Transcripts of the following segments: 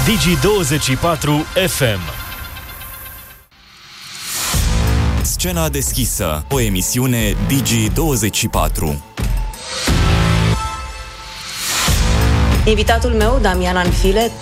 Digi24 FM. Scena deschisă, o emisiune Digi24. Invitatul meu, Damian Anfile,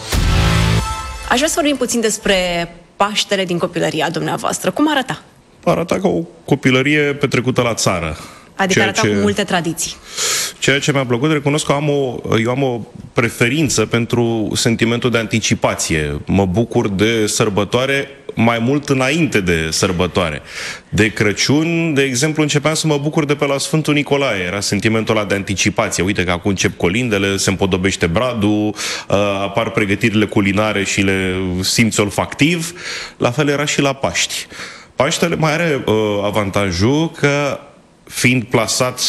aș vrea să vorbim puțin despre Paștele din copilăria dumneavoastră. Cum arăta? Arăta ca o copilărie petrecută la țară. Adică arăta cu multe tradiții. Ceea ce mi-a plăcut, recunosc că eu am o preferință pentru sentimentul de anticipație. Mă bucur de sărbătoare mai mult înainte de sărbătoare. De Crăciun, de exemplu, începeam să mă bucur de pe la Sfântul Nicolae. Era sentimentul ăla de anticipație. Uite că acum încep colindele, se împodobește bradul, apar pregătirile culinare și le simți olfactiv. La fel era și la Paști. Paștele mai are avantajul că, fiind plasat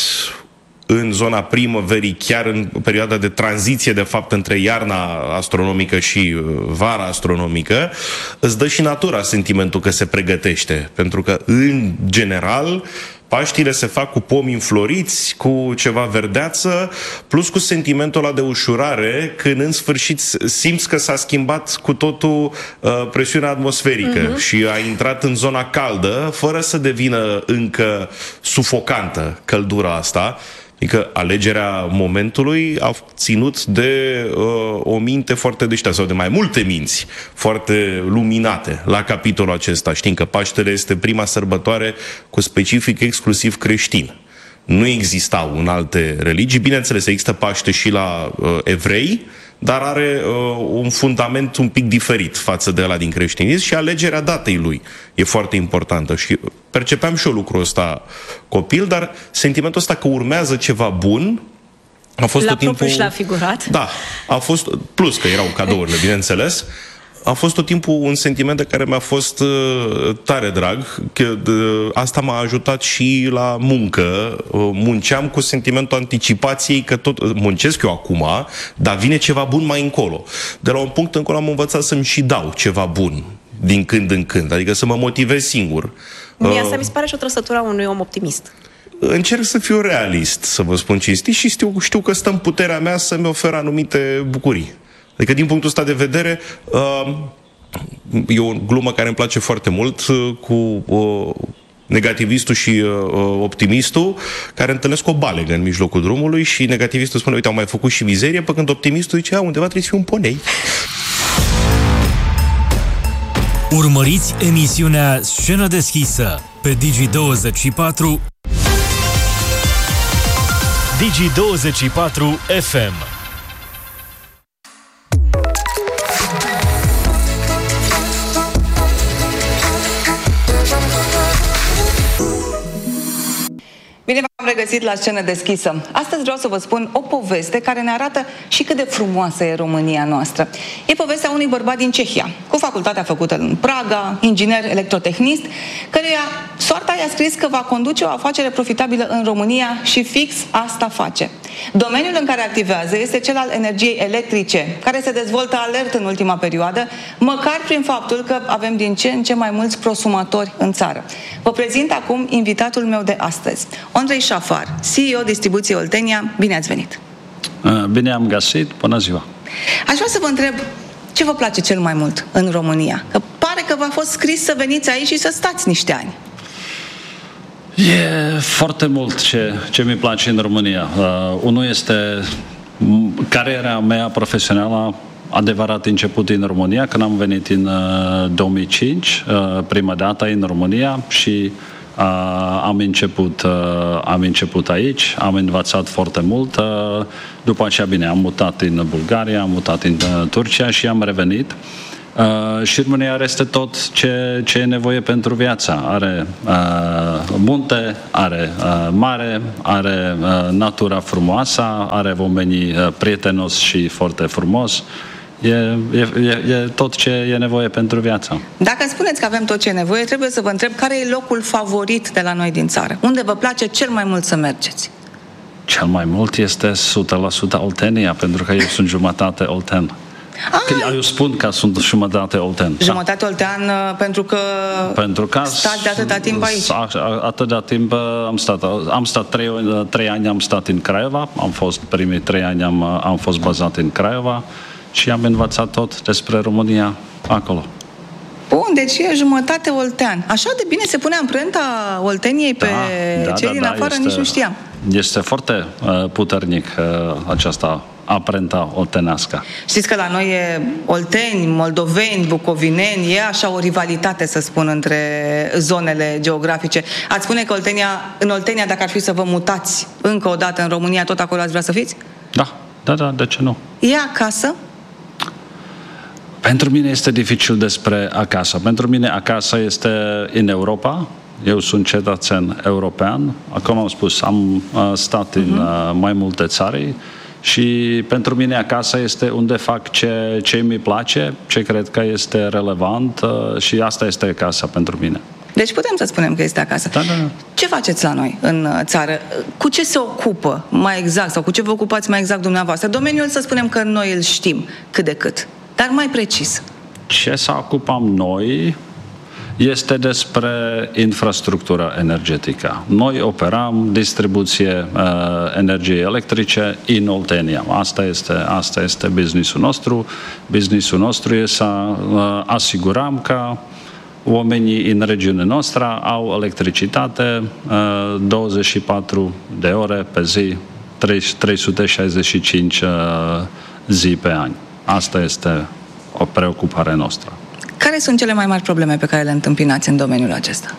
în zona primăverii, chiar în perioada de tranziție, de fapt, între iarna astronomică și vara astronomică, îți dă și natura sentimentul că se pregătește. Pentru că, în general, Paștile se fac cu pomi înfloriți, cu ceva verdeață, plus cu sentimentul ăla de ușurare, când în sfârșit simți că s-a schimbat cu totul presiunea atmosferică și a intrat în zona caldă, fără să devină încă sufocantă căldura asta. Adică alegerea momentului a ținut de o minte foarte deșteaptă, sau de mai multe minți foarte luminate la capitolul acesta. Știm că Paștele este prima sărbătoare cu specific exclusiv creștin. Nu existau în alte religii. Bineînțeles, există Paște și la evrei, dar are un fundament un pic diferit față de ăla din creștinism și alegerea datei lui e foarte importantă. Și percepeam și eu lucrul ăsta copil, dar sentimentul ăsta că urmează ceva bun a fost tot timpul... La propriu și la figurat. Da, a fost, plus că erau cadourile, bineînțeles, a fost tot timpul un sentiment de care mi-a fost tare drag. Că asta m-a ajutat și la muncă. Munceam cu sentimentul anticipației că tot muncesc eu acum, dar vine ceva bun mai încolo. De la un punct încolo am învățat să-mi și dau ceva bun din când în când, adică să mă motivez singur. Mie asta mi se pare și o trăsătură a unui om optimist. Încerc să fiu realist, să vă spun cinstit, și știu că stă în puterea mea să-mi ofer anumite bucurii. Adică, din punctul ăsta de vedere, e o glumă care îmi place foarte mult cu negativistul și optimistul, care întâlnesc o balegă în mijlocul drumului și negativistul spune, uite, am mai făcut și mizerie, pe când optimistul zice, undeva trebuie să fiu un ponei. Urmăriți emisiunea Scenă deschisă pe Digi24 Digi24 FM. Bine v-am regăsit la Scenă deschisă. Astăzi vreau să vă spun o poveste care ne arată și cât de frumoasă e România noastră. E povestea unui bărbat din Cehia, cu facultatea făcută în Praga, inginer electrotehnist, căruia soarta i-a scris că va conduce o afacere profitabilă în România și fix asta face. Domeniul în care activează este cel al energiei electrice, care se dezvoltă alert în ultima perioadă, măcar prin faptul că avem din ce în ce mai mulți prosumatori în țară. Vă prezint acum invitatul meu de astăzi, Andrei Șafar, CEO Distribuție Oltenia. Bine ați venit! Bine am găsit, bună ziua! Aș vrea să vă întreb ce vă place cel mai mult în România? Că pare că v-a fost scris să veniți aici și să stați niște ani. E foarte mult ce mi place în România. Unul este cariera mea profesională, adevărat început în România, când am venit în 2005, prima dată în România și am început aici, am învățat foarte mult, după aceea, bine, am mutat în Bulgaria, am mutat în Turcia și am revenit. Și România este tot ce e nevoie pentru viața. Are munte, are mare, are natura frumoasă, are oamenii prietenos și foarte frumos. E tot ce e nevoie pentru viața. Dacă spuneți că avem tot ce e nevoie, trebuie să vă întreb care e locul favorit de la noi din țară. Unde vă place cel mai mult să mergeți? Cel mai mult este 100% Oltenia, pentru că eu sunt jumătate oltean. Eu spun că sunt jumătate oltean. Jumătate oltean pentru că stați de atâta timp aici. Atâta timp am stat 3 ani am stat în Craiova, am fost primii 3 ani am fost bazat în Craiova și am învățat tot despre România acolo. Bun, deci e jumătate oltean. Așa de bine se pune amprenta Olteniei pe cei din afară, nici nu știam. Este foarte puternic aceasta amprenta oltenească. Știți că la noi e olteni, moldoveni, bucovineni, e așa o rivalitate, să spun, între zonele geografice. Ați spune că în Oltenia, dacă ar fi să vă mutați încă o dată în România, tot acolo ați vrea să fiți? Da, de ce nu? E acasă? Pentru mine este dificil despre acasă. Pentru mine acasă este în Europa. Eu sunt cetățean european. Acum am spus, am stat în mai multe țări și pentru mine acasă este unde fac ce mi place, ce cred că este relevant și asta este acasă pentru mine. Deci putem să spunem că este acasă. Da. Ce faceți la noi în țară? Cu ce se ocupă mai exact sau cu ce vă ocupați mai exact dumneavoastră? Domeniul, să spunem că noi îl știm cât de cât, dar mai precis. Ce să ocupăm noi este despre infrastructura energetică. Noi operăm distribuție energiei electrice în Oltenia. Asta este business-ul nostru. Business-ul nostru este să asigurăm că oamenii în regiunea noastră au electricitate 24 de ore pe zi, 365 zi pe an. Asta este o preocupare noastră. Care sunt cele mai mari probleme pe care le întâmpinați în domeniul acesta?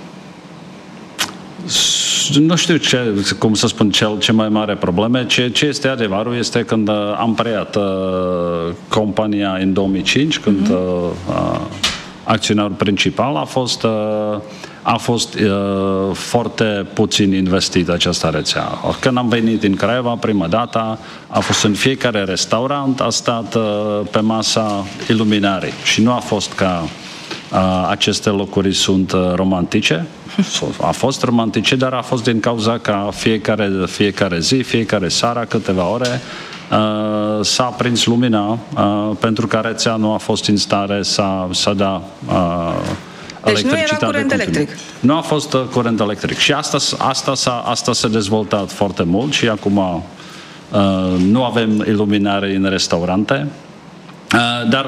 Nu știu cum să spun ce mai mare probleme. Ce este adevărul este când am preat compania în 2005, când acționarul principal a fost foarte puțin investit această rețea. Când am venit în Craiova prima dată, a fost în fiecare restaurant, a stat pe masa iluminării și nu a fost ca aceste locuri sunt romantice. A fost romantice, dar a fost din cauza că fiecare zi, fiecare seară, câteva ore, s-a prins lumina pentru că rețea nu a fost în stare să dea deci nu era curent electric. Nu a fost curent electric. Și asta s-a dezvoltat foarte mult și acum nu avem iluminare în restaurante, dar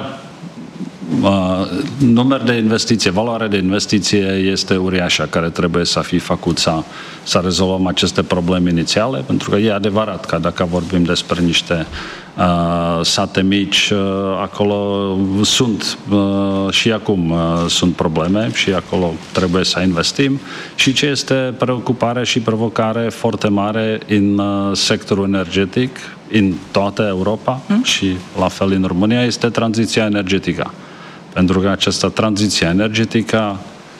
număr de investiție, valoarea de investiție este uriașă care trebuie să fie făcut să rezolvăm aceste probleme inițiale, pentru că e adevărat că dacă vorbim despre niște sate mici, acolo sunt și acum sunt probleme și acolo trebuie să investim și ce este preocupare și provocare foarte mare în sectorul energetic în toată Europa și la fel în România este tranziția energetică. Pentru că această tranziție energetică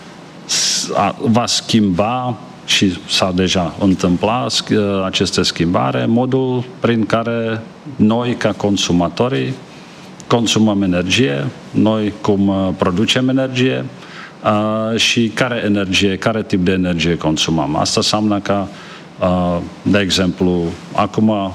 va schimba și s-a deja întâmplat aceste schimbare, modul prin care noi ca consumatorii consumăm energie, noi cum producem energie și care tip de energie consumăm. Asta înseamnă că, de exemplu, acum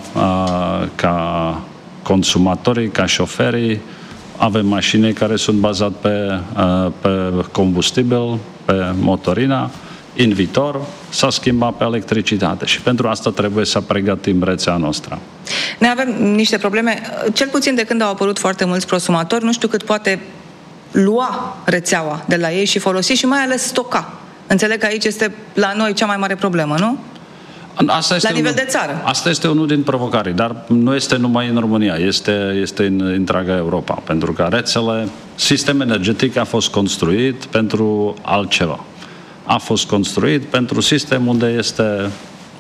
ca consumatorii, ca șoferii, avem mașini care sunt bazate pe combustibil, pe motorina. În viitor s-a schimbat pe electricitate și pentru asta trebuie să pregătim rețea noastră. Noi avem niște probleme, cel puțin de când au apărut foarte mulți prosumatori, nu știu cât poate lua rețeaua de la ei și folosi și mai ales stoca. Înțeleg că aici este la noi cea mai mare problemă, nu? La nivel de țară. Asta este unul din provocări, dar nu este numai în România, este în întreaga Europa, pentru că sistemul energetic a fost construit pentru altceva. A fost construit pentru sistem unde este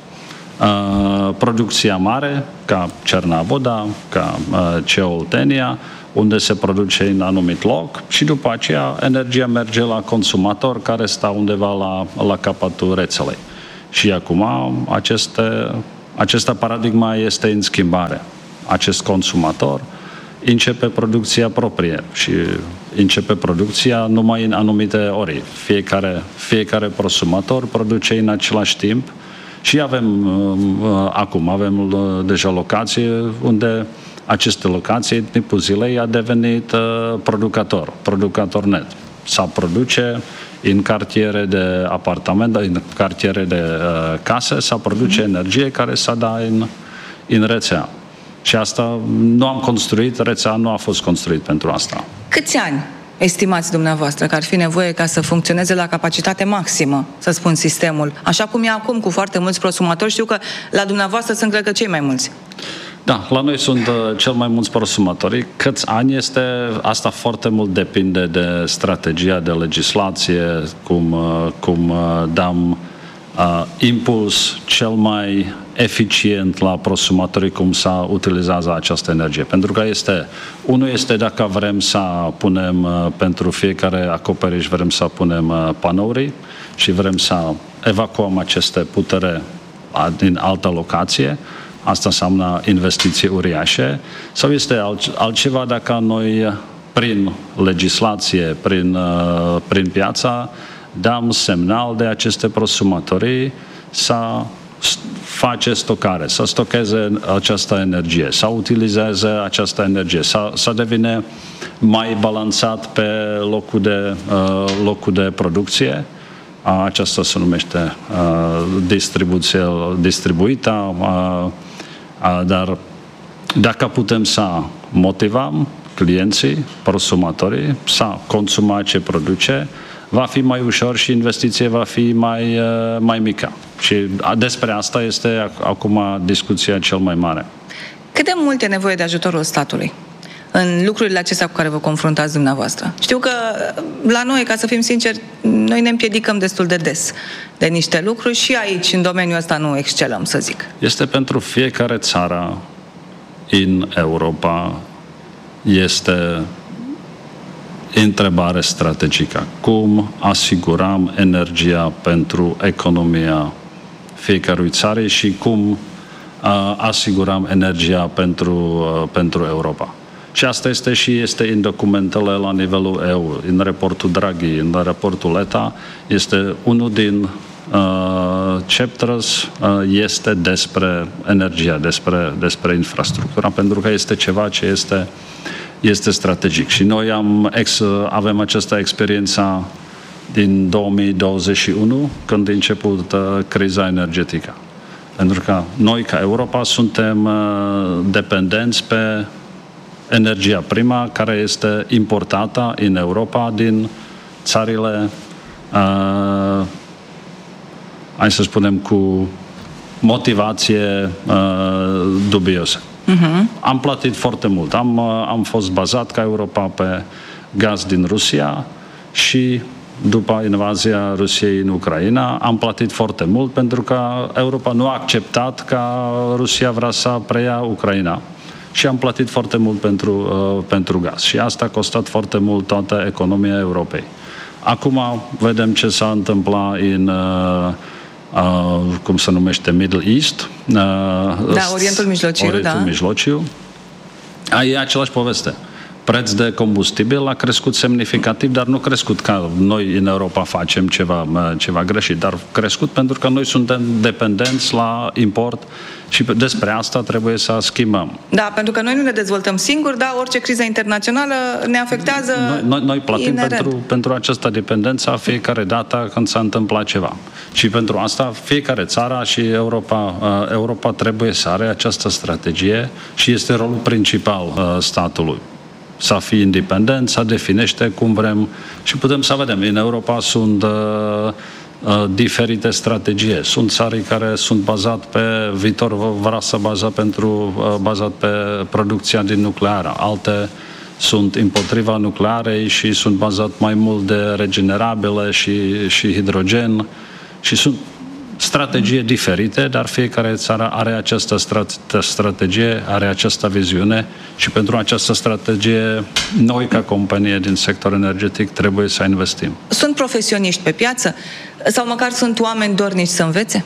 producția mare, ca Cernavoda, ca Oltenia, unde se produce în anumit loc și după aceea energia merge la consumator care stă undeva la capătul rețelei. Și acum această paradigma este în schimbare. Acest consumator începe producția proprie și începe producția numai în anumite ori. Fiecare prosumator produce în același timp și avem deja locații unde aceste locații, în timpul zilei, a devenit producător net. S-a produce în cartiere de apartamente, în cartiere de case, s-a produce energie care s-a dat în rețea. Și asta nu am construit, rețea nu a fost construit pentru asta. Câți ani estimați dumneavoastră că ar fi nevoie ca să funcționeze la capacitate maximă, să spun, sistemul? Așa cum e acum cu foarte mulți prosumatori, știu că la dumneavoastră sunt, cred că, cei mai mulți. Da, la noi sunt cel mai mulți prosumatori. Câți ani este, asta foarte mult depinde de strategia, de legislație, cum dăm impuls cel mai eficient la prosumatorii, cum să utilizează această energie. Pentru că unul este dacă vrem să punem pentru fiecare acoperiș, vrem să punem panouri și vrem să evacuăm aceste putere din altă locație. Asta înseamnă investiții uriașe. Sau este altceva dacă noi, prin legislație, prin piața, dăm semnal de aceste prosumatorii să face stocare, să stocheze această energie, să utilizeze această energie, să devine mai balansat pe locul de producție. Aceasta se numește distribuție distribuită, dar dacă putem să motivăm clienții, prosumatorii, să consuma ce produce, va fi mai ușor și investiția va fi mai mică. Și despre asta este acum discuția cel mai mare. Cât de mult e nevoie de ajutorul statului în lucrurile acestea cu care vă confruntați dumneavoastră? Știu că la noi, ca să fim sinceri, noi ne împiedicăm destul de des de niște lucruri și aici, în domeniul ăsta, nu excelăm, să zic. Este pentru fiecare țară în Europa, este întrebare strategică. Cum asigurăm energia pentru economia fiecărui țară și cum asigurăm energia pentru Europa. Și asta este în documentele la nivelul EU, în raportul Draghi, în raportul Letta, este unul din chapters este despre energia, despre infrastructura, pentru că este ceva ce este strategic. Și noi avem această experiență din 2021, când a început criza energetică. Pentru că noi, ca Europa, suntem dependenți pe energia prima, care este importată în Europa din țările, hai să spunem, cu motivație dubiosă. Am plătit foarte mult. Am fost bazat ca Europa pe gaz din Rusia și după invazia Rusiei în Ucraina am plătit foarte mult pentru că Europa nu a acceptat ca Rusia vrea să preia Ucraina și am plătit foarte mult pentru gaz. Și asta a costat foarte mult toată economia Europei. Acum vedem ce s-a întâmplat în cum se numește, Middle East. Orientul Mijlociu. Mijlociu. E același poveste. Preț de combustibil a crescut semnificativ, dar nu crescut ca noi în Europa facem ceva greșit, dar crescut pentru că noi suntem dependenți la import și despre asta trebuie să schimbăm. Da, pentru că noi nu ne dezvoltăm singuri, dar orice criză internațională ne afectează. Noi plătim pentru această dependență fiecare dată când s-a întâmplat ceva. Și pentru asta fiecare țară și Europa trebuie să are această strategie și este rolul principal statului. Să fie independent, să definește cum vrem și putem să vedem. În Europa sunt diferite strategii. Sunt țări care sunt bazate pe viitor, vrea să bazat pe producția din nucleară. Alte sunt împotriva nuclearei și sunt bazat mai mult de regenerabile și hidrogen și sunt strategii diferite, dar fiecare țară are această strategie, are această viziune și pentru această strategie noi ca companie din sector energetic trebuie să investim. Sunt profesioniști pe piață sau măcar sunt oameni dornici să învețe?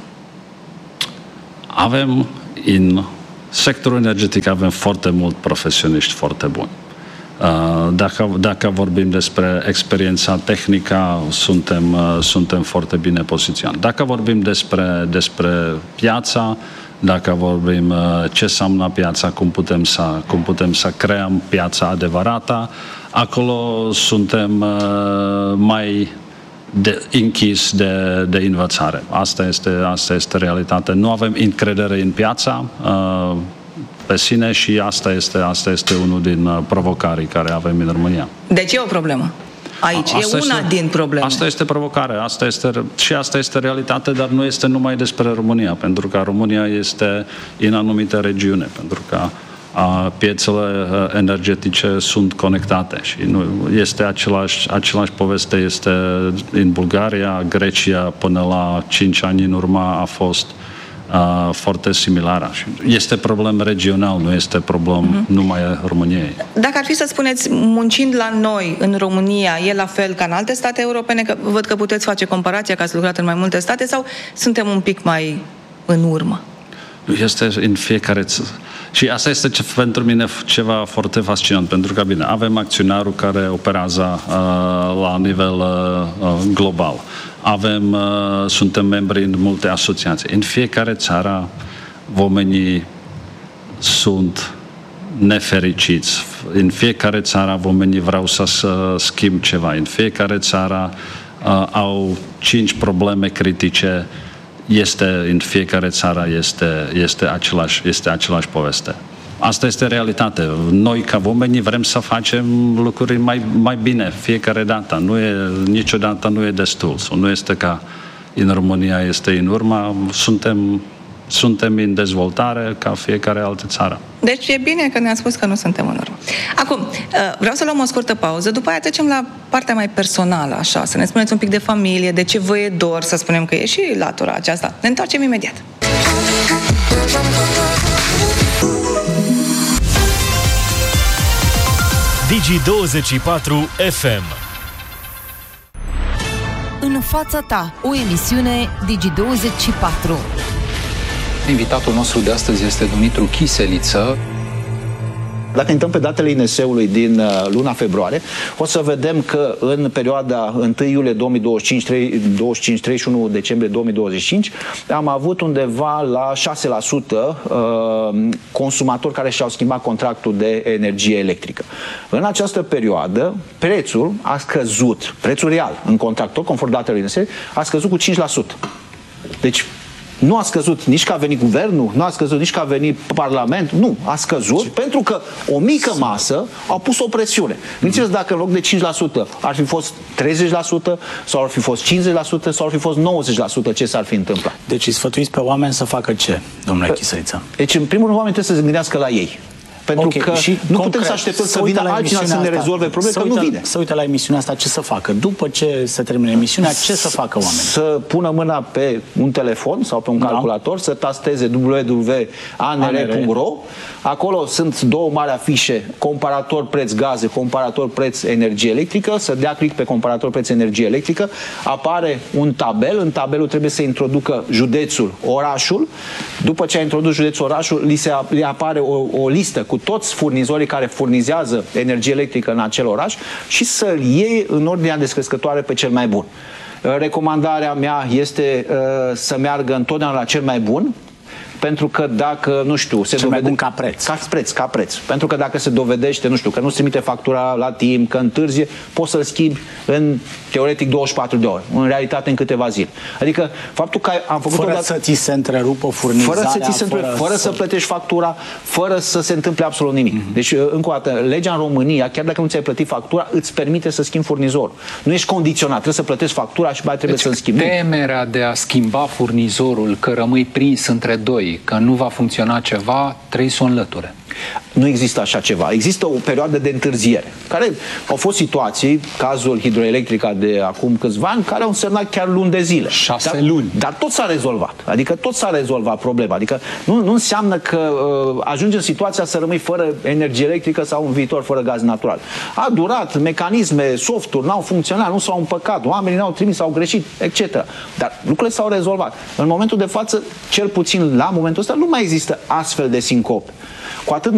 În sectorul energetic avem foarte mult profesioniști foarte buni. Dacă vorbim despre experiența tehnică, suntem foarte bine poziționați. Dacă vorbim despre piața, dacă vorbim ce înseamnă piața, cum putem să creăm piața adevărată, acolo suntem mai închis de învățare. Asta este realitatea. Nu avem încredere în piața, pe sine și asta este unul din provocării care avem în România. Deci e o problemă. Aici e una din probleme. Asta este provocare, asta este realitate, dar nu este numai despre România, pentru că România este în anumite regiuni, pentru că piețele energetice sunt conectate și nu este același poveste este în Bulgaria, Grecia până la 5 ani în urmă a fost foarte similară. Este problem regional, nu este problem numai României. Dacă ar fi să spuneți, muncind la noi în România, e la fel ca în alte state europene? Că văd că puteți face comparația, că ați lucrat în mai multe state, sau suntem un pic mai în urmă? Este în fiecare și asta este pentru mine ceva foarte fascinant, pentru că, bine, avem acționarul care operează la nivel global. Suntem membri în multe asociații. În fiecare țară oamenii sunt nefericiți. În fiecare țară oamenii vreau să schimb ceva. În fiecare țară au 5 probleme critice. În fiecare țară este același poveste. Asta este realitate. Noi, ca oameni, vrem să facem lucruri mai bine fiecare dată. Niciodată nu e destul. Nu este ca în România este în urmă. Suntem în dezvoltare ca fiecare altă țară. Deci e bine că ne-a spus că nu suntem în urmă. Acum, vreau să luăm o scurtă pauză, după aia trecem la partea mai personală, așa, să ne spuneți un pic de familie, de ce vă e dor, să spunem că e și latura aceasta. Ne întoarcem imediat. Digi24 FM. În fața ta, o emisiune Digi24. Invitatul nostru de astăzi este Dumitru Chiseliță. Dacă intrăm pe datele INS-ului din luna februarie, o să vedem că în perioada 1 iulie 2025, 31 decembrie 2025, am avut undeva la 6% consumatori care și-au schimbat contractul de energie electrică. În această perioadă, prețul a scăzut, prețul real în contractor, conform datelor INS, a scăzut cu 5%. Deci, nu a scăzut nici că a venit guvernul, nu a scăzut nici că a venit parlamentul, nu, a scăzut pentru că o mică masă a pus o presiune. Gândiți-vă dacă în loc de 5% ar fi fost 30% sau ar fi fost 50% sau ar fi fost 90%, ce s-ar fi întâmplat? Deci îi sfătuiți pe oameni să facă ce, domnule Chiseliță? Deci, în primul rând, oamenii trebuie să se gândească la ei. Pentru că și nu putem să așteptăm să vină altcineva să ne rezolve probleme, că nu vine. Să uite la emisiunea asta, ce să facă? După ce se termină emisiunea, ce să facă oamenii? Să pună mâna pe un telefon sau pe un calculator, să tasteze www.anr.ro. Acolo sunt două mari afișe, comparator preț gaze, comparator preț energie electrică, să dea click pe comparator preț energie electrică, apare un tabel, în tabelul trebuie să introducă județul, orașul, după ce a introdus județul, orașul, li apare o listă cu toți furnizorii care furnizează energie electrică în acel oraș și să-l iei în ordinea descrescătoare pe cel mai bun. Recomandarea mea este să meargă întotdeauna la cel mai bun, pentru că dacă, nu știu, se dovedește ca preț. Pentru că dacă se dovedește, nu știu, că nu-ți trimite factura la timp, că întârzie, poți să-l schimbi în, teoretic, 24 de ore. În realitate, în câteva zile. Adică, faptul că am făcut fără să ți se întrerupă furnizarea, fără să plătești factura, fără să se întâmple absolut nimic. Deci, încă o dată, legea în România, chiar dacă nu ți-ai plătit factura, îți permite să schimbi furnizorul. Nu ești condiționat, trebuie să plătești factura și mai trebuie să-l schimbi. Temerea de a schimba furnizorul, că rămâi prins între doi, că nu va funcționa ceva, trebuie să o înlăture. Nu există așa ceva. Există o perioadă de întârziere. Care au fost situații, cazul Hidroelectrica de acum câțiva ani, care au însemnat chiar luni de zile. 6 luni. Dar tot s-a rezolvat. Adică tot s-a rezolvat problema. Adică nu înseamnă că ajunge în situația să rămâi fără energie electrică sau în viitor fără gaz natural. A durat, mecanisme, softuri n-au funcționat, nu s-au împăcat, oamenii n-au trimis, au greșit, etc. Dar lucrurile s-au rezolvat. În momentul de față, cel puțin la momentul ăsta, nu mai există astfel de sincope. Cu atât